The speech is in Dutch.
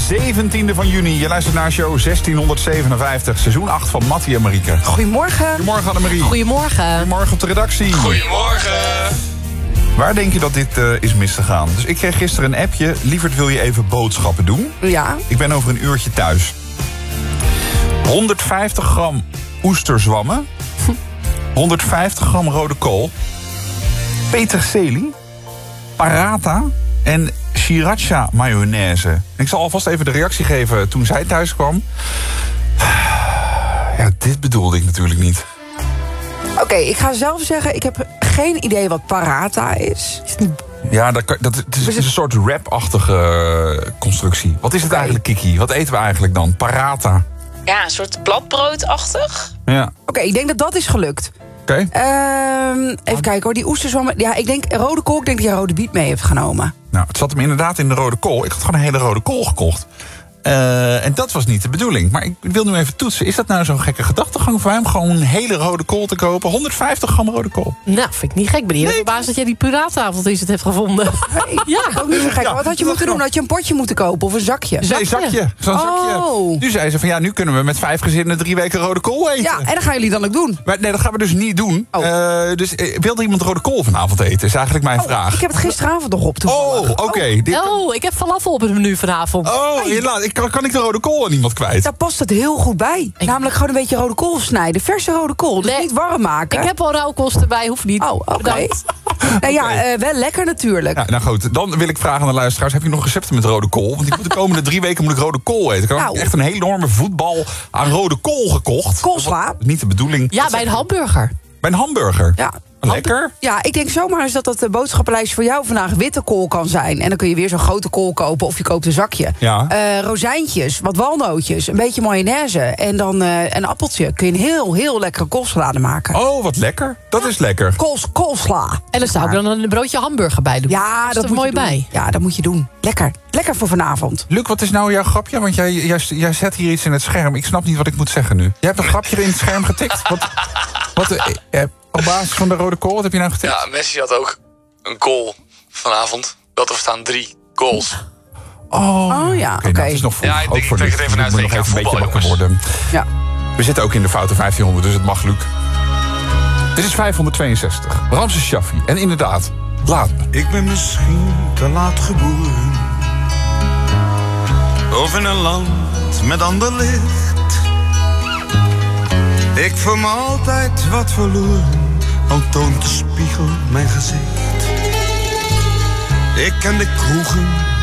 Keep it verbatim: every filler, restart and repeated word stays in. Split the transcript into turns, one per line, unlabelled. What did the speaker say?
zeventiende van juni. Je luistert naar show zestienhonderdzevenenvijftig. Seizoen acht van Mattie en Marieke.
Goedemorgen.
Goedemorgen Annemarie.
Goedemorgen.
Goedemorgen op de redactie.
Goedemorgen.
Waar denk je dat dit uh, is misgegaan? Dus ik kreeg gisteren een appje. Lieverd, wil je even boodschappen doen?
Ja.
Ik ben over een uurtje thuis. honderdvijftig gram oesterzwammen. honderdvijftig gram rode kool. Peterselie. Paratha. En sriracha mayonaise. Ik zal alvast even de reactie geven toen zij thuis kwam. Ja, dit bedoelde ik natuurlijk niet.
Oké, okay, ik ga zelf zeggen, ik heb geen idee wat paratha is.
Ja, dat, dat, het is, het is een soort rap-achtige constructie. Wat is het eigenlijk, Kiki? Wat eten we eigenlijk dan? Paratha.
Ja, een soort bladbroodachtig.
Ja.
Oké, okay, ik denk dat dat is gelukt.
Oké.
Okay. Um, even kijken hoor, die oesterzwammen. Ja, ik denk rode kool, ik denk dat je rode biet mee hebt genomen.
Nou, het zat hem inderdaad in de rode kool. Ik had gewoon een hele rode kool gekocht. Uh, en dat was niet de bedoeling. Maar ik wil nu even toetsen. Is dat nou zo'n gekke gedachtegang voor hem? Gewoon een hele rode kool te kopen? honderdvijftig gram rode kool.
Nou, vind ik niet gek. Ik ben hier nee. verbaasd dat jij die piraatavond is het hebt gevonden.
Nee, ja, ook niet zo gek. Ja, wat had je moeten doen? Had je een potje moeten kopen of een zakje?
Nee, zakje. Zo'n
oh.
zakje. Nu zei ze van ja, nu kunnen we met vijf gezinnen drie weken rode kool eten.
Ja, en dat gaan jullie dan ook doen?
Maar nee, dat gaan we dus niet doen.
Oh.
Uh, dus uh, wilde iemand rode kool vanavond eten? Is eigenlijk mijn
oh,
vraag.
Ik heb het gisteravond nog op toevallig.
Oh, oké. Okay.
Oh. oh, ik heb falafel op het menu vanavond.
Oh, hey. laat, ik, kan, kan ik de rode kool aan iemand kwijt?
Daar past het heel goed bij. Ik... Namelijk gewoon een beetje rode kool snijden. Verse rode kool, dus nee. niet warm maken.
Ik heb wel rauwkost erbij, hoeft niet.
Oh, oké. Okay. Nou ja, okay. uh, wel lekker natuurlijk.
Ja, nou goed, dan wil ik vragen aan de luisteraars. Heb je nog recepten met rode kool? Want ik moet de komende drie weken moet ik rode kool eten. Ik heb nou. echt een enorme voetbal aan rode kool gekocht.
Koolsla.
Dat is niet de bedoeling.
Ja, bij een hamburger.
Bij een hamburger?
Ja.
Lekker.
Ja, ik denk zomaar eens dat dat de boodschappenlijst voor jou vandaag witte kool kan zijn. En dan kun je weer zo'n grote kool kopen of je koopt een zakje.
Ja.
Uh, rozijntjes, wat walnootjes, een beetje mayonaise en dan uh, een appeltje. Kun je een heel, heel lekkere koolsalade maken.
Oh, wat lekker. Dat
ja.
is lekker.
Kools, koolsla.
En dan zou ik dan een broodje hamburger bij doen.
Ja, dat,
dat is
moet
mooi
je doen.
bij.
Ja, dat moet je doen. Lekker. Lekker voor vanavond.
Luc, wat is nou jouw grapje? Want jij, jij, jij zet hier iets in het scherm. Ik snap niet wat ik moet zeggen nu. Jij hebt een grapje in het scherm getikt. Wat, wat, uh, uh, op basis van de rode kool, wat heb je nou getikt?
Ja, Messi had ook een goal vanavond. Dat er staan drie goals.
Oh,
oh ja, oké. Okay,
okay. Nou, is nog vroeg.
Ja, ik,
ook
ik
voor
trek het even uit.
Ik moet nog even een beetje wakker worden.
Ja.
We zitten ook in de foute vijftienhonderd, dus het mag, Luc. Dit is vijfhonderdtweeënzestig. Ramses Shaffi. En inderdaad, laat me.
Ik ben misschien te laat geboren. Of in een land met ander licht. Ik voel me altijd wat verloren, al toont de spiegel mijn gezicht. Ik ken de kroegen